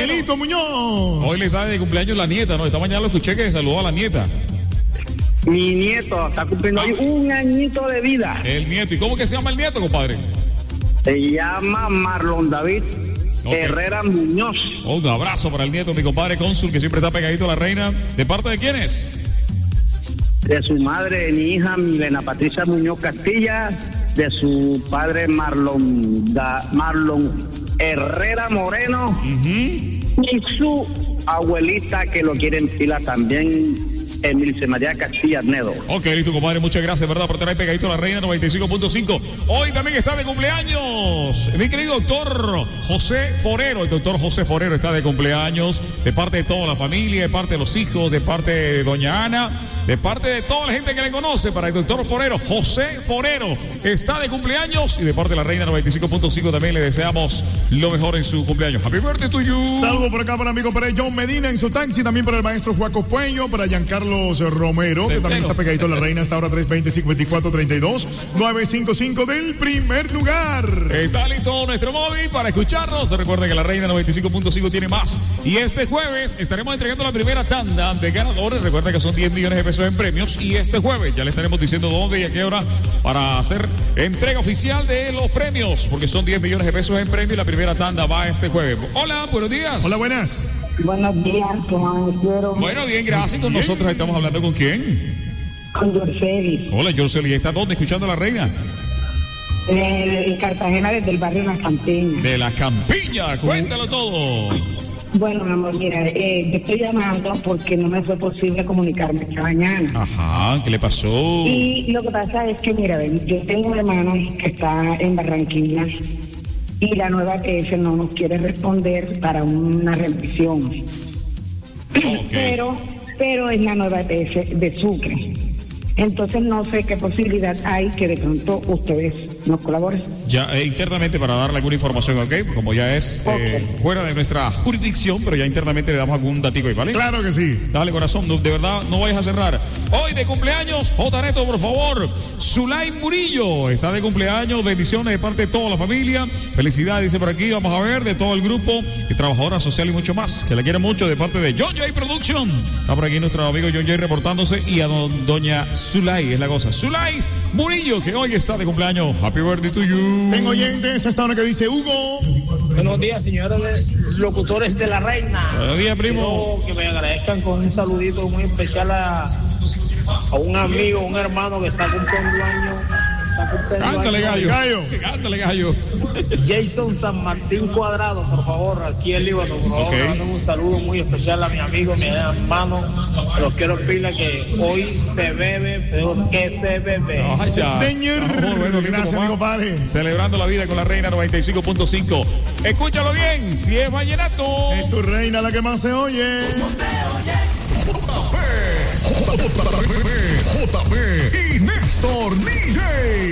Joelito Muñoz. Hoy le está de cumpleaños la nieta, ¿no? Esta mañana lo escuché que saludó a la nieta. Mi nieto está cumpliendo hoy un añito de vida. El nieto. ¿Y cómo que se llama el nieto, compadre? Se llama Marlon David Herrera Muñoz. Un abrazo para el nieto, mi compadre Cónsul, que siempre está pegadito a la reina. ¿De parte de quién es? De su madre, mi hija Milena Patricia Muñoz Castilla. De su padre Marlon Herrera Moreno. Y su abuelita, que lo quiere en fila también, Emilce María Castilla Nedo. Ok, listo, compadre, muchas gracias, ¿verdad? Por tener pegadito a la reina 95.5. Hoy también está de cumpleaños mi querido doctor José Forero. El doctor José Forero está de cumpleaños, de parte de toda la familia, de parte de los hijos, de parte de doña Ana, de parte de toda la gente que le conoce. Para el doctor Forero, José Forero está de cumpleaños, y de parte de la reina 95.5 también le deseamos lo mejor en su cumpleaños. Happy birthday to you. Salvo por acá para amigo para John Medina en su taxi, también para el maestro Juaco Puello, para Giancarlos Romero, que también está pegadito a la reina hasta ahora. 320-5432-955 del primer lugar. Está listo nuestro móvil para escucharnos. Recuerden que la reina 95.5 tiene más, y este jueves estaremos entregando la primera tanda de ganadores. Recuerden que son 10 millones de pesos en premios, y este jueves ya le estaremos diciendo dónde y a qué hora para hacer entrega oficial de los premios, porque son 10 millones de pesos en premios y la primera tanda va este jueves. Hola, buenos días. Hola, buenas. Buenos días, ¿cómo amanecieron? Bueno, bien, gracias. Con nosotros estamos hablando con quién. Con Yorcelis. Hola, Yorcelis. ¿Está dónde escuchando a la reina? En Cartagena, desde el barrio Las Campiñas. De Las Campiñas, cuéntalo todo. Bueno, mi amor, mira, yo estoy llamando porque no me fue posible comunicarme esta mañana. Ajá, ¿qué le pasó? Y lo que pasa es que, mira, yo tengo un hermano que está en Barranquilla y la nueva EPS no nos quiere responder para una revisión. Okay. Pero es la nueva EPS de Sucre. Entonces no sé qué posibilidad hay que de pronto ustedes nos colaboren. Ya internamente para darle alguna información, ¿ok? Como ya es fuera de nuestra jurisdicción, pero ya internamente le damos algún datico ahí, ¿vale? Claro que sí. Dale, corazón, de verdad, no vayas a cerrar. Hoy de cumpleaños, J. Neto, por favor. Zulay Murillo está de cumpleaños, bendiciones de parte de toda la familia. Felicidades, dice por aquí, vamos a ver, de todo el grupo, y trabajadora social y mucho más, que la quiere mucho, de parte de John Jay Production. Está por aquí nuestro amigo John Jay reportándose, y a doña Zulay, es la cosa. Zulay Murillo, que hoy está de cumpleaños. Happy birthday to you. Tengo oyentes, esta hora que dice Hugo. Buenos días, señores locutores de la reina. Buenos días, primo. Quiero que me agradezcan con un saludito muy especial a un amigo, un hermano que está cumpliendo años. Cántale, gallo. Cántale, gallo. Jason San Martín Cuadrado, por favor, aquí en Líbano, por favor. Okay. Mando un saludo muy especial a mi amigo, mi hermano. Los quiero pila que hoy se bebe, pero que se bebe. Ay, ya. Señor. Bueno, gracias, amigo padre. Celebrando la vida con la reina 95.5. Escúchalo bien, si es vallenato. Es tu reina la que más se oye. JB y Néstor DJ.